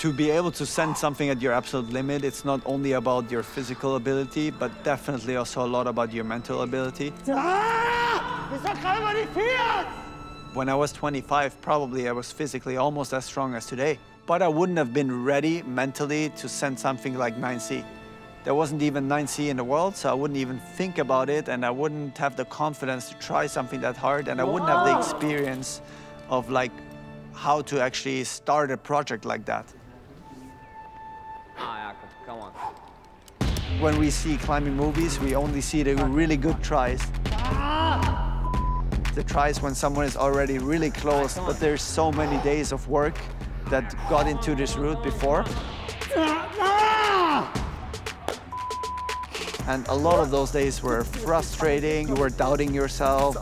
To be able to send something at your absolute limit, it's not only about your physical ability, but definitely also a lot about your mental ability. When I was 25, probably I was physically almost as strong as today. But I wouldn't have been ready mentally to send something like 9C. There wasn't even 9C in the world, so I wouldn't even think about it, and I wouldn't have the confidence to try something that hard, and I wouldn't have the experience of like how to actually start a project like that. Come on. When we see climbing movies, we only see the really good tries. The tries when someone is already really close, but there's so many days of work that got into this route before. And a lot of those days were frustrating, you were doubting yourself.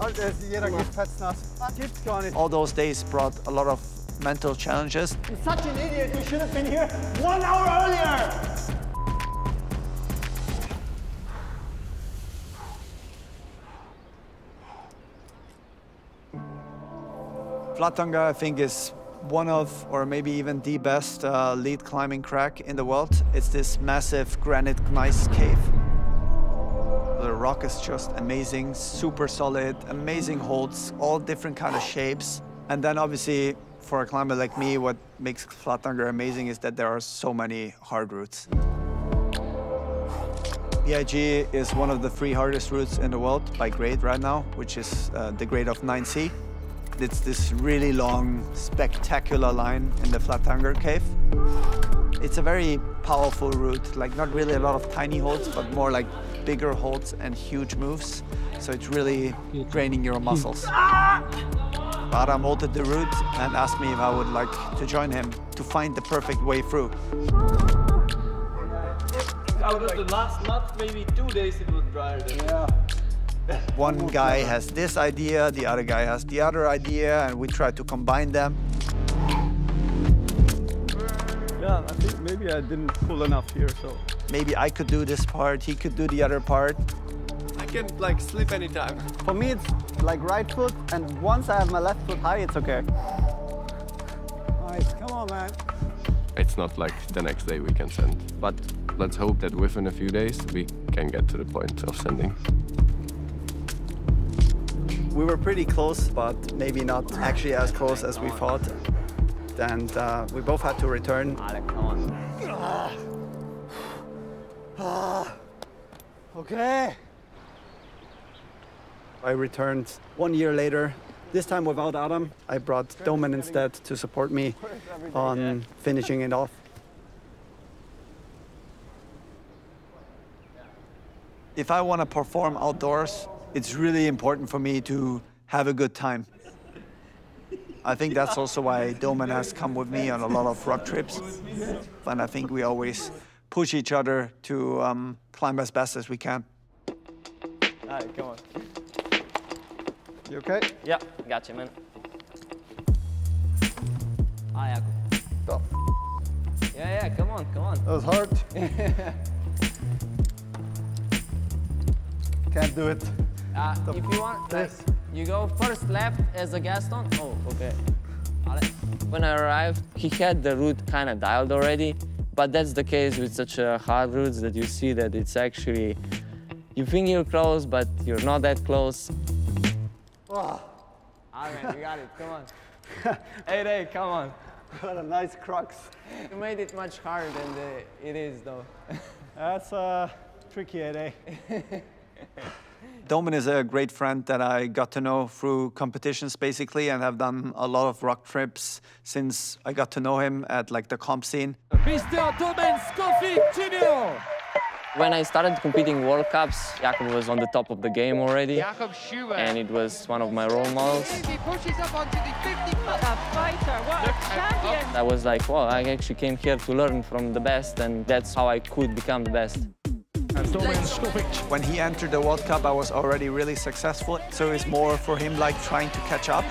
All those days brought a lot of mental challenges. You're such an idiot, you should have been here 1 hour earlier! Flatanger, I think, is one of, or maybe even the best lead climbing crack in the world. It's this massive granite gneiss cave. The rock is just amazing, super solid, amazing holds, all different kind of shapes. And then obviously, for a climber like me, what makes Flatanger amazing is that there are so many hard routes. PIG is one of the 3 hardest routes in the world by grade right now, which is the grade of 9C. It's this really long, spectacular line in the Flatanger cave. It's a very powerful route, like not really a lot of tiny holds, but more like bigger holds and huge moves. So it's really draining your muscles. Adam halted the route and asked me if I would like to join him to find the perfect way through. Out of the last month, maybe 2 days it was drier than One guy has this idea, the other guy has the other idea, and we try to combine them. Yeah, I think maybe I didn't pull enough here, so. Maybe I could do this part, he could do the other part. I can like slip anytime. For me, it's like right foot, and once I have my left foot high, it's okay. Nice, come on, man. It's not like the next day we can send, but let's hope that within a few days we can get to the point of sending. We were pretty close, but maybe not actually as close as we thought. And we both had to return. Alec, come on. Okay. I returned 1 year later, this time without Adam. I brought Domen instead to support me on finishing it off. If I want to perform outdoors, it's really important for me to have a good time. I think that's also why Domen has come with me on a lot of rock trips. And I think we always push each other to climb as best as we can. All right, come on. You okay? Yeah, gotcha, man. Jakob. Stop. Yeah, come on, come on. That was hard. Can't do it. If you want, like, you go first left as a Gaston. Oh, okay. When I arrived, he had the route kind of dialed already, but that's the case with such hard routes that you see that it's actually, you think you're close, but you're not that close. Oh. All right, you got it, come on. 8A, come on. What a nice crux. You made it much harder than it is, though. That's tricky, 8A. Domen is a great friend that I got to know through competitions, basically, and have done a lot of rock trips since I got to know him at like the comp scene. Mr. Domen Schofield Jr. When I started competing World Cups, Jakob was on the top of the game already. Jakob Schubert. And it was one of my role models. He pushes up onto the 50. What a fighter, what a champion! I was like, well, I actually came here to learn from the best, and that's how I could become the best. When he entered the World Cup, I was already really successful, so it's more for him like trying to catch up.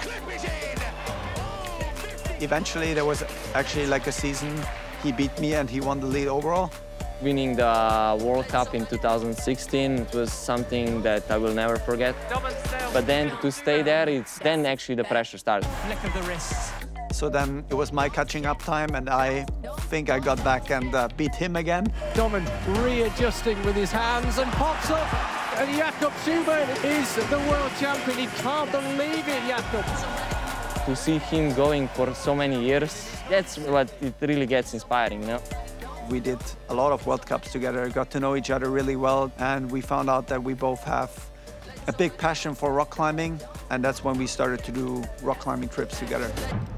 Eventually, there was actually like a season, he beat me and he won the lead overall. Winning the World Cup in 2016 was something that I will never forget. But then to stay there, it's then actually the pressure starts. Flick of the wrists. So then it was my catching up time, and I think I got back and beat him again. Domen readjusting with his hands and pops up. And Jakob Schumann is the world champion. He can't believe it, Jakob. To see him going for so many years, that's what it really gets inspiring, you know? We did a lot of World Cups together, got to know each other really well, and we found out that we both have a big passion for rock climbing, and that's when we started to do rock climbing trips together.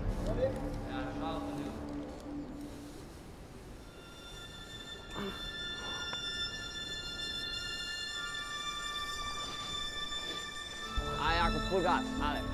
Full gas, Alex.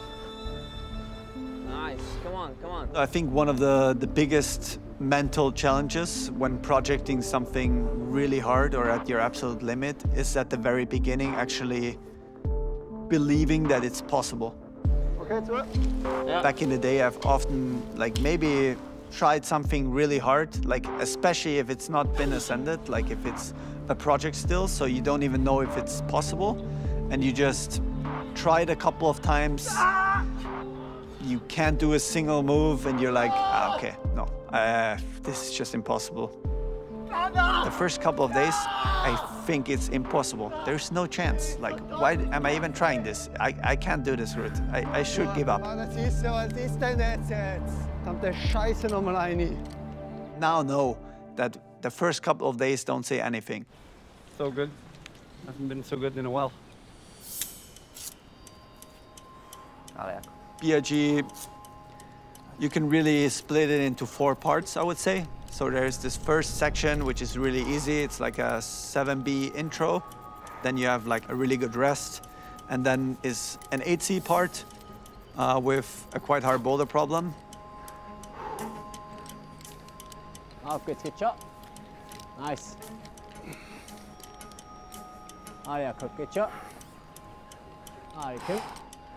Nice, come on, come on. I think one of the biggest mental challenges when projecting something really hard or at your absolute limit is at the very beginning actually believing that it's possible. Okay, to it. Yeah. Back in the day, I've often maybe tried something really hard, especially if it's not been ascended, if it's a project still, so you don't even know if it's possible, and you just try it a couple of times. You can't do a single move, and you're like, okay, no, this is just impossible. The first couple of days, I think it's impossible. There's no chance. Why am I even trying this? I can't do this route. I should give up. Das ist so, was ist denn jetzt? Kommt der Scheiße nochmal rein. Now know that the first couple of days don't say anything. So good. Hasn't been so good in a while. BRG, you can really split it into 4 parts, I would say. So there's this first section, which is really easy. It's like a 7B intro. Then you have a really good rest. And then is an 8C part with a quite hard boulder problem. Oh, good shot. Nice. Oh yeah, good shot. Oh, you cool.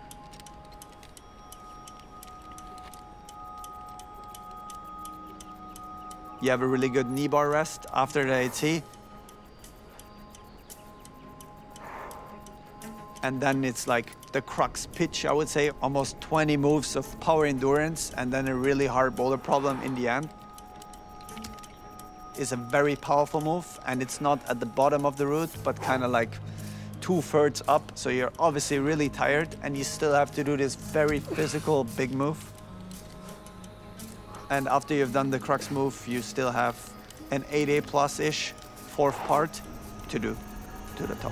You have a really good knee bar rest after the 8C. And then it's the crux pitch, I would say, almost 20 moves of power endurance, and then a really hard boulder problem in the end. It's a very powerful move, and it's not at the bottom of the route, but kind of 2/3 up. So you're obviously really tired, and you still have to do this very physical big move. And after you've done the crux move, you still have an 8A plus-ish 4th part to do to the top.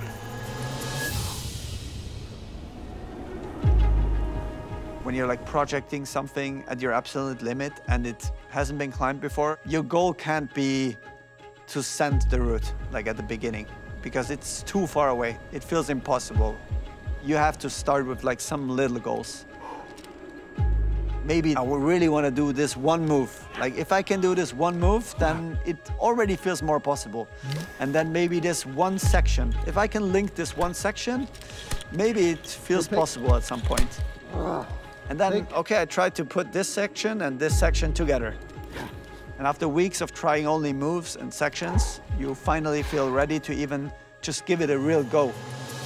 When you're projecting something at your absolute limit and it hasn't been climbed before, your goal can't be to send the route at the beginning, because it's too far away. It feels impossible. You have to start with some little goals. Maybe I would really want to do this one move. If I can do this one move, then it already feels more possible. And then maybe this one section. If I can link this one section, maybe it feels possible at some point. And then, okay, I tried to put this section and this section together. And after weeks of trying only moves and sections, you finally feel ready to even just give it a real go.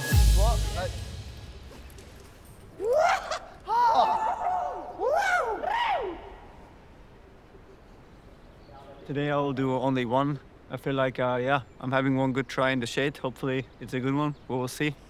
Today I will do only one. I feel I'm having one good try in the shade. Hopefully it's a good one. We will see.